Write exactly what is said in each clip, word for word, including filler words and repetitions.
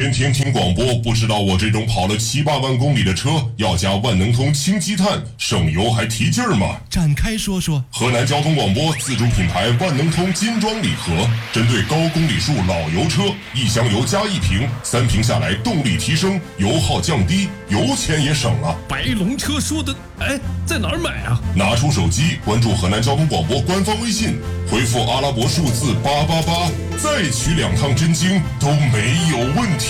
天天听广播，不知道我这种跑了七八万公里的车要加万能通氢积碳，省油还提劲儿吗？ 展开说说。 河南交通广播自主品牌万能通金装礼盒，针对高公里数老油车，一箱油加一瓶，三瓶下来动力提升，油耗降低，油钱也省了。 白龙车说的，哎，在哪儿买啊？ 拿出手机关注河南交通广播官方微信，回复阿拉伯数字八八八，再取两趟真经都没有问题。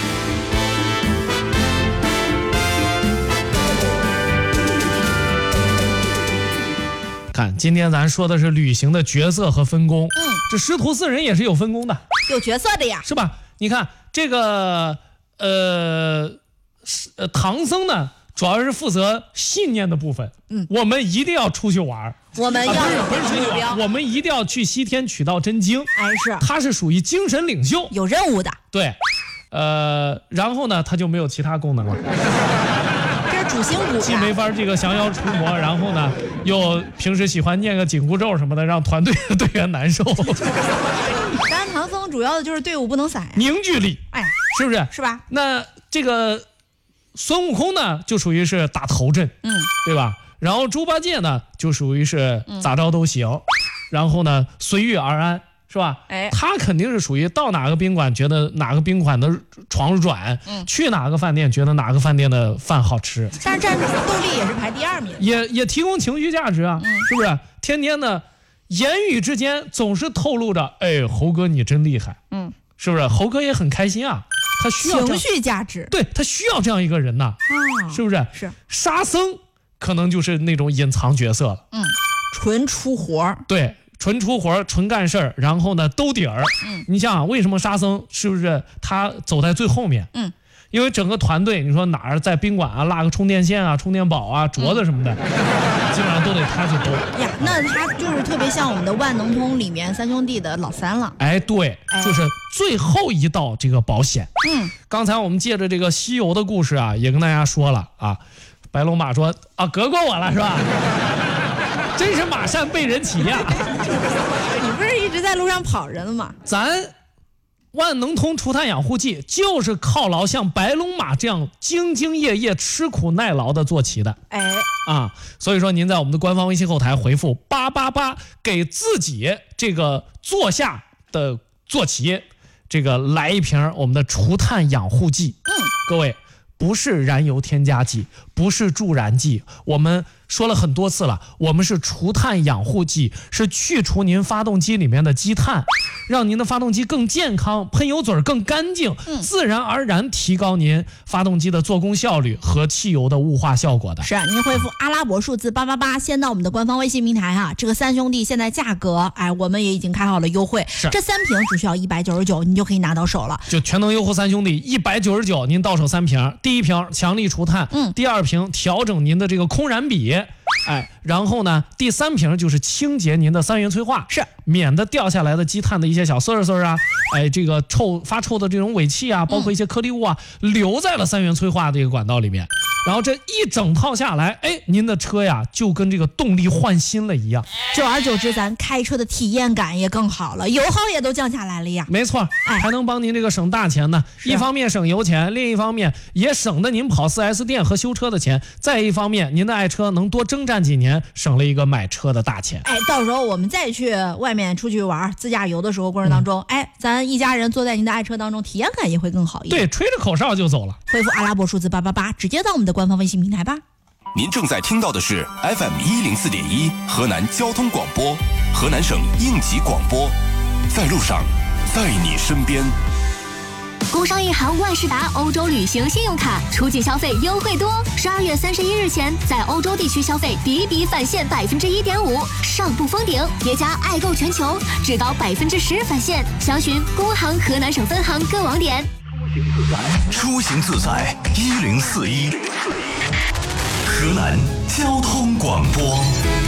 看，今天咱说的是旅行的角色和分工。嗯，这师徒四人也是有分工的， 有角色的呀， 是吧？你看这个，呃，呃，唐僧呢，主要是负责信念的部分。嗯，我们一定要出去玩， 我们要有不是出去玩，我们一定要去西天取到真经。 哎，是， 他是属于精神领袖， 有任务的。 对，呃，然后呢，他就没有其他功能了。 主心骨既没法这个降妖除魔，然后呢，又平时喜欢念个紧箍咒什么的，让团队的队员难受。 当然，唐僧主要的就是队伍不能散， 凝聚力， 哎， 是不是？ 是吧？ 那这个孙悟空呢，就属于是打头阵，嗯，对吧？然后猪八戒呢，就属于是咋着都行，嗯、然后呢，随遇而安。是吧？哎，他肯定是属于到哪个宾馆觉得哪个宾馆的床软，嗯，去哪个饭店觉得哪个饭店的饭好吃。 但是战斗力也是排第二名， 也也提供情绪价值啊，嗯、是不是？天天的言语之间总是透露着，哎，猴哥你真厉害，嗯，是不是？猴哥也很开心啊，他需要情绪价值， 对他需要这样一个人呐，啊，是不是？ 是沙僧可能就是那种隐藏角色了， 嗯，纯出活， 对。纯出活纯干事儿，然后呢兜底儿。嗯，你想想为什么沙僧是不是他走在最后面？嗯，因为整个团队，你说哪儿在宾馆啊拉个充电线啊、充电宝啊、镯子什么的，嗯、基本上都得他去兜。 呀，那他就是特别像我们的万能通里面三兄弟的老三了。 哎，对，哎、就是最后一道这个保险。嗯，刚才我们借着这个西游的故事啊，也跟大家说了啊，白龙马说啊，隔过我了是吧？真是马善被人骑呀！ 你不是一直在路上跑着呢吗？ 咱万能通除碳养护剂就是犒劳像白龙马这样兢兢业业、吃苦耐劳的坐骑的。哎啊，所以说您在我们的官方微信后台回复八八八，给自己这个坐下的坐骑这个来一瓶我们的除碳养护剂。嗯，各位。不是燃油添加剂，不是助燃剂，我们说了很多次了，我们是除碳养护剂，是去除您发动机里面的积碳，让您的发动机更健康，喷油嘴更干净，嗯、自然而然提高您发动机的做工效率和汽油的雾化效果的。 是，您回复阿拉伯数字八八八，先到我们的官方微信平台哈。这个三兄弟现在价格，哎，我们也已经开好了优惠，这三瓶只需要一百九十九，你就可以拿到手了。 就全能优惠三兄弟一百九十九，您到手三瓶。第一瓶强力除碳，嗯，第二瓶调整您的这个空燃比，哎，然后呢，第三瓶就是清洁您的三元催化， 是免得掉下来的积碳的一些小丝丝啊，哎，这个臭发臭的这种尾气啊，包括一些颗粒物啊，嗯、留在了三元催化这个管道里面。然后这一整套下来，哎，您的车呀就跟这个动力换新了一样， 久而久之，咱开车的体验感也更好了，油耗也都降下来了呀。 没错，哎，还能帮您这个省大钱呢。一方面省油钱，另一方面也省得您跑 四 S 店和修车的钱。再一方面，您的爱车能多征战几年，省了一个买车的大钱。 哎，到时候我们再去外面出去玩自驾游的时候过程当中，嗯、哎，咱一家人坐在您的爱车当中，体验感也会更好一点。 对，吹着口哨就走了。 回复阿拉伯数字八八八，直接到我们的官方微信平台吧。 您正在听到的是 F M 一零四点一河南交通广播，河南省应急广播，在路上，在你身边。 工商银行万事达欧洲旅行信用卡出境消费优惠多，十二月三十一日前在欧洲地区消费抵比返现百分之一点五，上不封顶，叠加爱购全球，至高百分之十返现。详询工行河南省分行各网点。 出行自在一零四一，河南交通广播。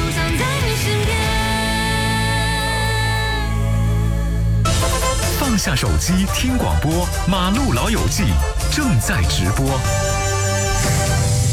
放下手机听广播，马路老友记正在直播。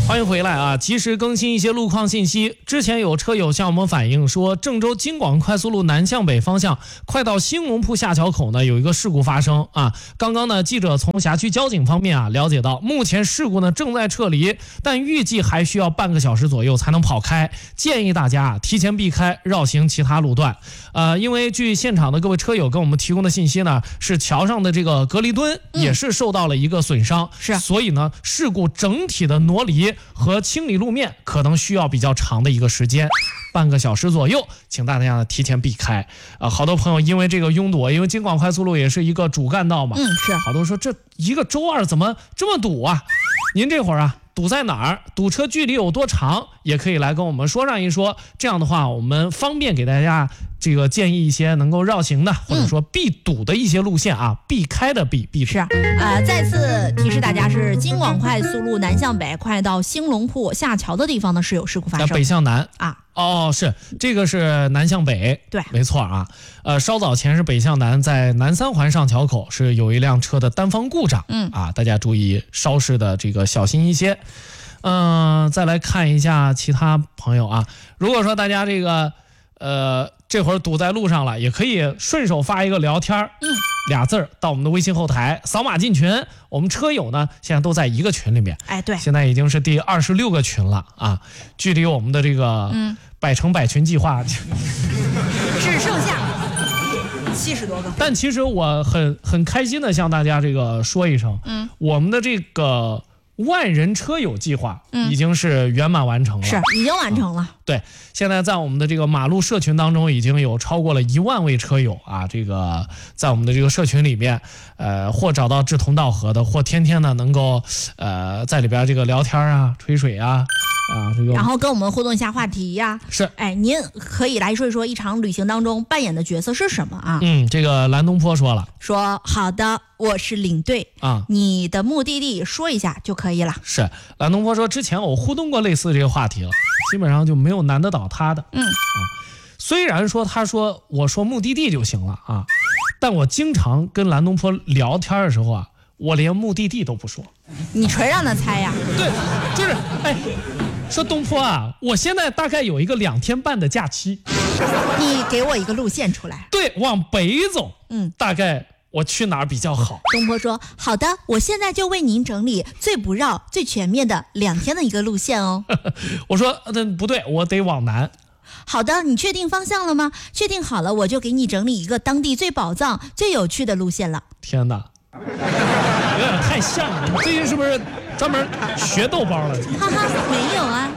欢迎回来啊！及时更新一些路况信息。之前有车友向我们反映说，郑州京广快速路南向北方向，快到兴隆铺下桥口呢，有一个事故发生啊。刚刚呢，记者从辖区交警方面啊了解到，目前事故呢正在撤离，但预计还需要半个小时左右才能跑开，建议大家啊提前避开，绕行其他路段。呃，因为据现场的各位车友跟我们提供的信息呢，是桥上的这个隔离墩也是受到了一个损伤， 是、嗯， 所以呢，事故整体的挪离和清理路面可能需要比较长的一个时间，半个小时左右，请大家呢提前避开啊！好多朋友因为这个拥堵，因为京广快速路也是一个主干道嘛， 嗯，是， 好多说这一个周二怎么这么堵啊？您这会儿啊堵在哪儿？堵车距离有多长？也可以来跟我们说上一说，这样的话我们方便给大家这个建议一些能够绕行的，或者说避堵的一些路线啊，避开的避避是啊，呃，再次提示大家，是京广快速路南向北，快到兴隆铺下桥的地方呢是有事故发生。 北向南啊。 哦，是这个是南向北， 对， 没错啊。呃，稍早前是北向南，在南三环上桥口是有一辆车的单方故障， 嗯啊，大家注意稍事的这个小心一些。嗯、呃，再来看一下其他朋友啊，如果说大家这个呃这会儿堵在路上了，也可以顺手发一个聊天嗯俩字儿到我们的微信后台，扫码进群。我们车友呢现在都在一个群里面， 哎，对， 现在已经是第二十六个群了啊，距离我们的这个嗯百城百群计划、嗯、 只剩下七十多个。 但其实我很很开心的向大家这个说一声， 嗯， 我们的这个万人车友计划已经是圆满完成了， 嗯、是已经完成了、 嗯。对，现在在我们的这个马路社群当中，已经有超过了一万位车友啊，这个在我们的这个社群里面，呃，或找到志同道合的，或天天呢能够呃在里边这个聊天啊、吹水啊。啊，这个， 然后跟我们互动一下话题呀、啊。 是， 哎，您可以来说一说一场旅行当中扮演的角色是什么啊？ 嗯，这个蓝东坡说了， 说好的，我是领队啊， 你的目的地说一下就可以了。 是，蓝东坡说之前我互动过类似这个话题了，基本上就没有难得倒他的。 嗯， 啊，虽然说他说我说目的地就行了啊，但我经常跟蓝东坡聊天的时候啊，我连目的地都不说。 你纯让他猜呀？ 对，就是哎。说东坡啊，我现在大概有一个两天半的假期， 你给我一个路线出来。 对，往北走， 嗯，大概我去哪儿比较好？ 东坡说：“好的，我现在就为您整理最不绕、最全面的两天的一个路线哦。” 我说：“那不对，我得往南。” 好的，你确定方向了吗？确定好了，我就给你整理一个当地最宝藏、最有趣的路线了。 天哪，有点太像了！你最近是不是专门学豆包了？ 哈哈，没有啊。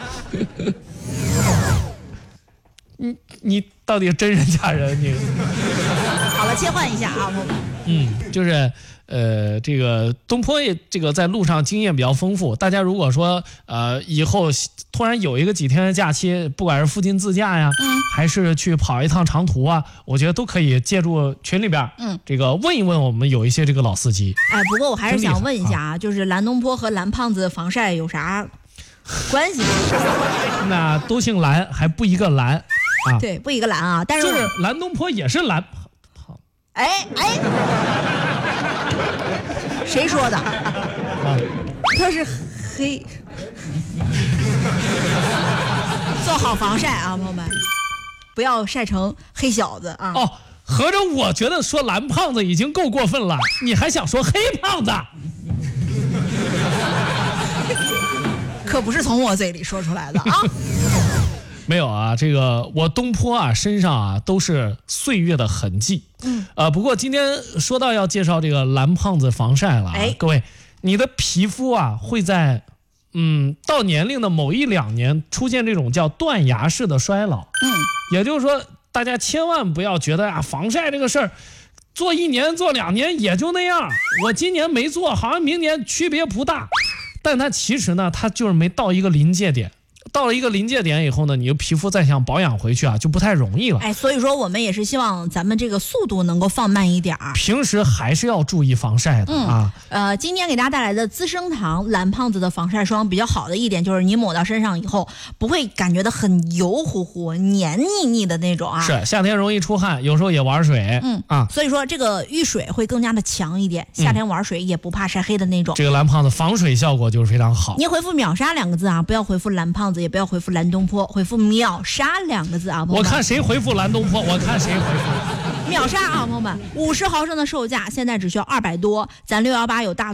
你你到底真人假人？你好了，切换一下啊，我嗯，就是呃，这个东坡也这个在路上经验比较丰富。大家如果说呃以后突然有一个几天的假期，不管是附近自驾呀， 嗯， 还是去跑一趟长途啊，我觉得都可以借助群里边， 嗯，这个问一问我们有一些这个老司机。 哎，不过我还是想问一下啊，就是蓝东坡和蓝胖子防晒有啥关系？ 那都姓蓝，还不一个蓝啊？ 对，不一个蓝啊，但是就是蓝东坡也是蓝。 哎哎，谁说的？ 啊， 他是黑，做好防晒啊，朋友们，不要晒成黑小子啊。 哦，合着我觉得说蓝胖子已经够过分了，你还想说黑胖子？ 可不是从我嘴里说出来的啊。 没有啊，这个我东坡啊身上啊都是岁月的痕迹。 嗯， 呃，不过今天说到要介绍这个蓝胖子防晒了啊， 哎， 各位，你的皮肤啊会在嗯到年龄的某一两年出现这种叫断崖式的衰老。 嗯， 也就是说，大家千万不要觉得啊防晒这个事儿做一年做两年也就那样，我今年没做，好像明年区别不大，但它其实呢，它就是没到一个临界点。 到了一个临界点以后呢，你的皮肤再想保养回去啊，就不太容易了。 哎，所以说我们也是希望咱们这个速度能够放慢一点儿， 平时还是要注意防晒的、 嗯、 啊。 呃，今天给大家带来的资生堂蓝胖子的防晒霜比较好的一点就是你抹到身上以后不会感觉到很油乎乎、黏腻腻的那种啊。 是夏天容易出汗，有时候也玩水， 嗯啊， 所以说这个遇水会更加的强一点，夏天玩水也不怕晒黑的那种。 这个蓝胖子防水效果就是非常好。 您回复秒杀两个字啊，不要回复蓝胖子，也不要回复蓝东坡，回复秒杀两个字啊。 我看谁回复蓝东坡，我看谁回复秒杀啊，朋友们，五十毫升的售价现在只需要二百多，咱六幺八有大